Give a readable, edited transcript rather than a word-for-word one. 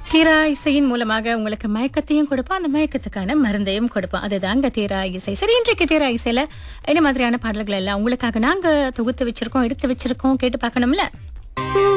தீரா இசையின் மூலமாக உங்களுக்கு மயக்கத்தையும் கொடுப்போம், அந்த மயக்கத்துக்கான மருந்தையும் கொடுப்போம். அதுதாங்க தீரா இசை. சரி, இன்றைக்கு தீரா இசையில என்ன மாதிரியான பாடல்கள் எல்லாம் உங்களுக்காக நாங்க தொகுத்து வச்சிருக்கோம், எடுத்து வச்சிருக்கோம், கேட்டு பார்க்கணும்ல.